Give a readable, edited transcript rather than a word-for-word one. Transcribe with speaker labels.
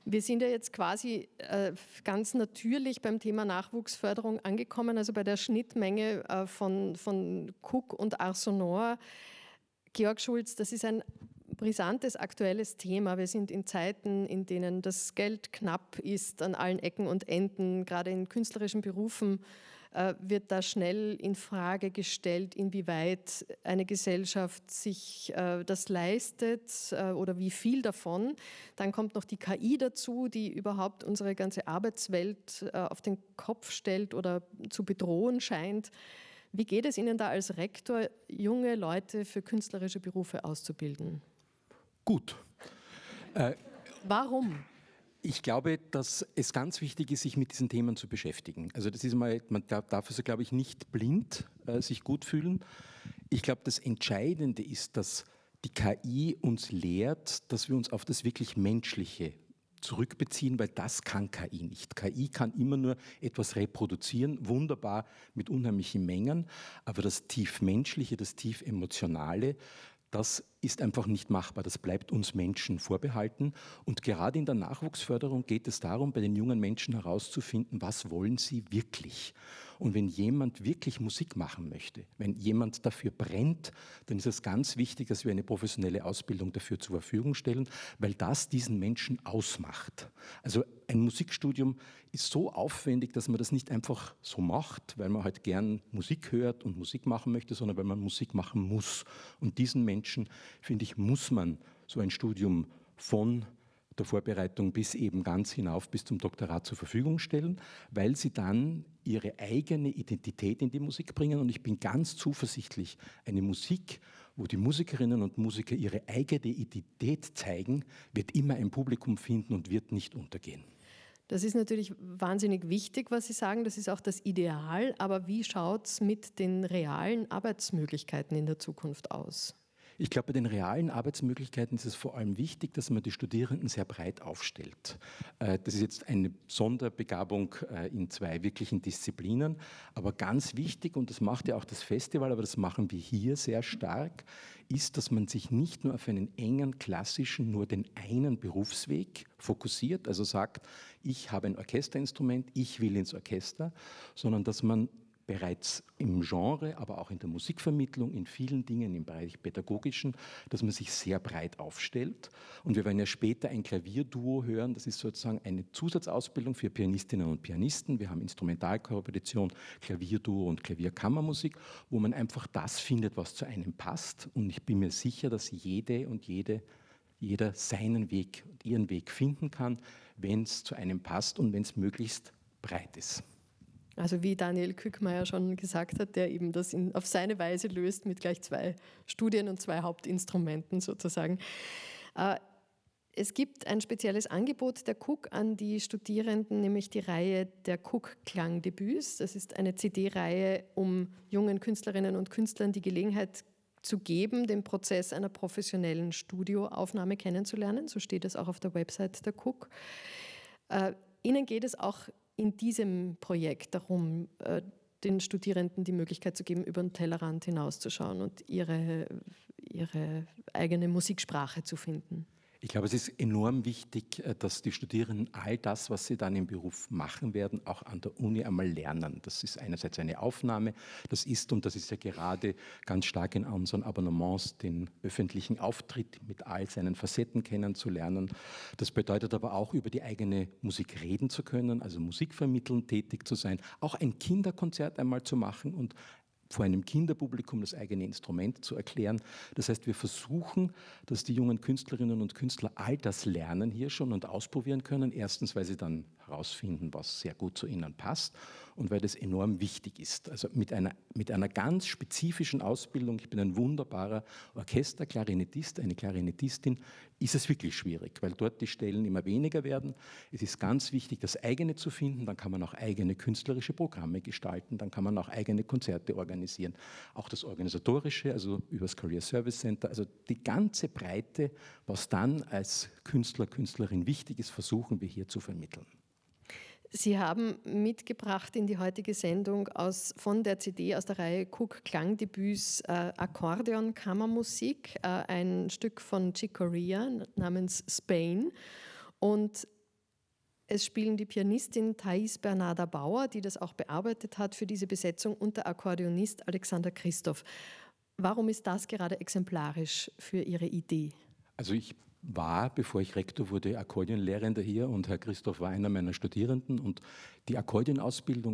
Speaker 1: Wir sind ja jetzt quasi ganz natürlich beim Thema Nachwuchsförderung angekommen, also bei der Schnittmenge von Cook und Arsenor. Georg Schulz, das ist ein brisantes, aktuelles Thema. Wir sind in Zeiten, in denen das Geld knapp ist an allen Ecken und Enden. Gerade in künstlerischen Berufen wird da schnell in Frage gestellt, inwieweit eine Gesellschaft sich das leistet oder wie viel davon. Dann kommt noch die KI dazu, die überhaupt unsere ganze Arbeitswelt auf den Kopf stellt oder zu bedrohen scheint. Wie geht es Ihnen da als Rektor, junge Leute für künstlerische Berufe auszubilden?
Speaker 2: Gut.
Speaker 1: Warum?
Speaker 2: Ich glaube, dass es ganz wichtig ist, sich mit diesen Themen zu beschäftigen. Also das ist mal, man darf also, glaube ich, nicht blind sich gut fühlen. Ich glaube, das Entscheidende ist, dass die KI uns lehrt, dass wir uns auf das wirklich Menschliche zurückbeziehen, weil das kann KI nicht. KI kann immer nur etwas reproduzieren, wunderbar mit unheimlichen Mengen, aber das tief Menschliche, das tief Emotionale, das ist einfach nicht machbar. Das bleibt uns Menschen vorbehalten. Und gerade in der Nachwuchsförderung geht es darum, bei den jungen Menschen herauszufinden, was wollen sie wirklich. Und wenn jemand wirklich Musik machen möchte, wenn jemand dafür brennt, dann ist es ganz wichtig, dass wir eine professionelle Ausbildung dafür zur Verfügung stellen, weil das diesen Menschen ausmacht. Also ein Musikstudium ist so aufwendig, dass man das nicht einfach so macht, weil man halt gern Musik hört und Musik machen möchte, sondern weil man Musik machen muss. Und diesen Menschen, finde ich, muss man so ein Studium von der Vorbereitung bis eben ganz hinauf bis zum Doktorat zur Verfügung stellen, weil sie dann ihre eigene Identität in die Musik bringen. Und ich bin ganz zuversichtlich, eine Musik, wo die Musikerinnen und Musiker ihre eigene Identität zeigen, wird immer ein Publikum finden und wird nicht untergehen.
Speaker 1: Das ist natürlich wahnsinnig wichtig, was Sie sagen. Das ist auch das Ideal. Aber wie schaut es mit den realen Arbeitsmöglichkeiten in der Zukunft aus?
Speaker 2: Ich glaube, bei den realen Arbeitsmöglichkeiten ist es vor allem wichtig, dass man die Studierenden sehr breit aufstellt. Das ist jetzt eine Sonderbegabung in zwei wirklichen Disziplinen. Aber ganz wichtig, und das macht ja auch das Festival, aber das machen wir hier sehr stark, ist, dass man sich nicht nur auf einen engen, klassischen, nur den einen Berufsweg fokussiert, also sagt, ich habe ein Orchesterinstrument, ich will ins Orchester, sondern dass man bereits im Genre, aber auch in der Musikvermittlung, in vielen Dingen im Bereich Pädagogischen, dass man sich sehr breit aufstellt. Und wir werden ja später ein Klavierduo hören, das ist sozusagen eine Zusatzausbildung für Pianistinnen und Pianisten. Wir haben Instrumentalkorrepetition, Klavierduo und Klavierkammermusik, wo man einfach das findet, was zu einem passt. Und ich bin mir sicher, dass jede und jeder seinen Weg und ihren Weg finden kann, wenn es zu einem passt und wenn es möglichst breit ist.
Speaker 1: Also wie Daniel Kückmeier schon gesagt hat, der eben das auf seine Weise löst mit gleich 2 Studien und 2 Hauptinstrumenten sozusagen. Es gibt ein spezielles Angebot der KUK an die Studierenden, nämlich die Reihe der KUK-Klangdebüts. Das ist eine CD-Reihe, um jungen Künstlerinnen und Künstlern die Gelegenheit zu geben, den Prozess einer professionellen Studioaufnahme kennenzulernen. So steht es auch auf der Website der KUK. Ihnen geht es auch in diesem Projekt darum, den Studierenden die Möglichkeit zu geben, über den Tellerrand hinauszuschauen und ihre eigene Musiksprache zu finden.
Speaker 2: Ich glaube, es ist enorm wichtig, dass die Studierenden all das, was sie dann im Beruf machen werden, auch an der Uni einmal lernen. Das ist einerseits eine Aufnahme, das ist, und das ist ja gerade ganz stark in unseren Abonnements, den öffentlichen Auftritt mit all seinen Facetten kennenzulernen. Das bedeutet aber auch, über die eigene Musik reden zu können, also Musik vermitteln, tätig zu sein, auch ein Kinderkonzert einmal zu machen und vor einem Kinderpublikum das eigene Instrument zu erklären. Das heißt, wir versuchen, dass die jungen Künstlerinnen und Künstler all das lernen hier schon und ausprobieren können. Erstens, weil sie dann herausfinden, was sehr gut zu ihnen passt und weil das enorm wichtig ist. Also mit einer ganz spezifischen Ausbildung, ich bin ein wunderbarer Orchesterklarinettist, eine Klarinettistin, ist es wirklich schwierig, weil dort die Stellen immer weniger werden. Es ist ganz wichtig, das eigene zu finden, dann kann man auch eigene künstlerische Programme gestalten, dann kann man auch eigene Konzerte organisieren. Auch das Organisatorische, also über das Career Service Center, also die ganze Breite, was dann als Künstler, Künstlerin wichtig ist, versuchen wir hier zu vermitteln.
Speaker 1: Sie haben mitgebracht in die heutige Sendung von der CD aus der Reihe KUK Klangdebüts Akkordeon-Kammermusik, ein Stück von Chick Corea namens Spain. Und Es spielen die Pianistin Thais Bernarda Bauer, die das auch bearbeitet hat für diese Besetzung, und der Akkordeonist Alexander Christoph. Warum ist das gerade exemplarisch für Ihre Idee?
Speaker 2: Also ich war, bevor ich Rektor wurde, Akkordeonlehrender hier und Herr Christoph war einer meiner Studierenden und die Akkordeonausbildung